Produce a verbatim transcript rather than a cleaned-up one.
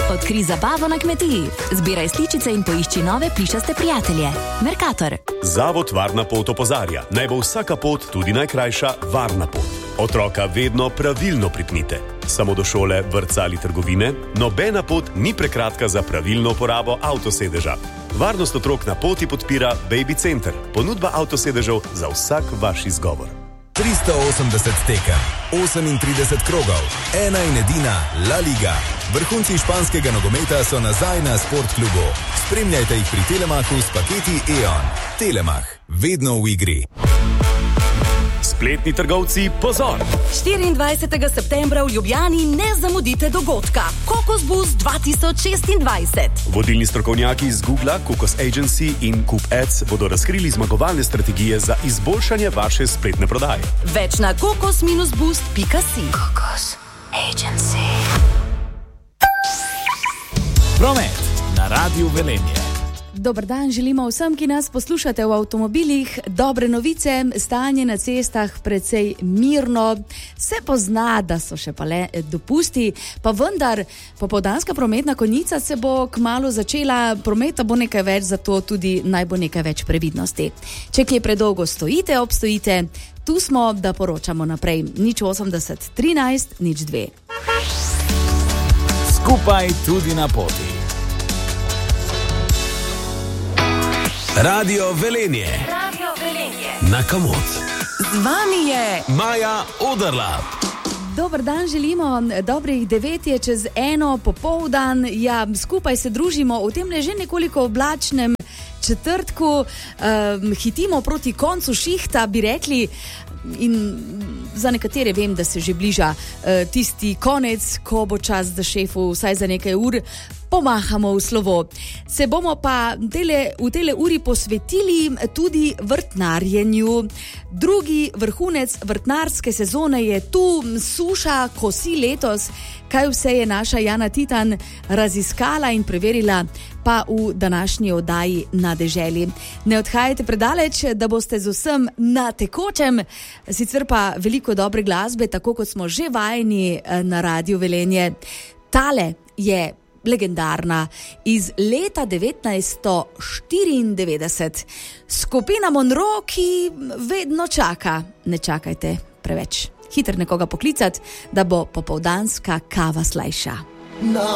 Odkri zabavo na kmetiji. Zbiraj sličice in poišči nove plišaste prijatelje. Mercator. Zavod Varna pot opozarja, naj bo vsaka pot, tudi najkrajša, varna pot. Otroka vedno pravilno pripnite. Samo do šole, vrtca ali trgovine, nobena pot ni prekratka za pravilno uporabo avtosedeža. Varnost otrok na poti podpira Baby Center, ponudba avtosedežev za vsak vaš izgovor. tristo osemdeset tekem, osemintrideset krogov, ena in edina La Liga. Vrhunci španskega nogometa so nazaj na Sportklubu. Spremljajte jih pri Telemachu s paketi E O N. Telemach, vedno v igri. Spletni trgovci, pozor! štiriindvajsetega septembra v Ljubljani ne zamudite dogodka. Kokos Bus dva tisoč šestindvajset. Vodilni strokovnjaki iz Googla, Kokos Agency in Coop Ads bodo razkrili zmagovalne strategije za izboljšanje vaše spletne prodaje. Več na kokos boost pika si. Kokos Agency. Promet na Radiu Velenje. Dober dan želimo vsem, ki nas poslušate v avtomobilih. Dobre novice, stanje na cestah precej mirno. Se pozna, da so še pa le dopusti, pa vendar popoldanska prometna konica se bo kmalu začela, prometa bo nekaj več, zato tudi naj bo nekaj več previdnosti. Če kje predolgo stojite, obstojite, tu smo, da poročamo naprej. Nič osemdeset trinajst, nič dve. Skupaj tudi na poti. Radio Velenje. Radio Velenje. Na Kamot. Z vami je Maja Oderla. Dober dan želimo, dobrih devet je čez eno popoldan. Ja, skupaj se družimo v tem že nekoliko oblačnem četrtku. Um, hitimo proti koncu šihta, bi rekli. In za nekatere vem, da se že bliža uh, tisti konec, ko bo čas, da šefu vsaj za nekaj ur pomahamo v slovo. Se bomo pa tele, v tele uri posvetili tudi vrtnarjenju. Drugi vrhunec vrtnarske sezone je tu, suša, kosi letos. Kaj vse je naša Jana Titan raziskala in preverila, pa v današnji oddaji Na deželi. Ne odhajajte predaleč, da boste z vsem na tekočem, sicer pa veliko dobre glasbe, tako kot smo že vajeni na Radiu Velenje. Tale je legendarna iz leta devetnajststo štiriindevetdeset. Skupina Monroe, ki vedno čaka. Ne čakajte preveč. Hiter nekoga poklicati, da bo popoldanska kava slajša. Na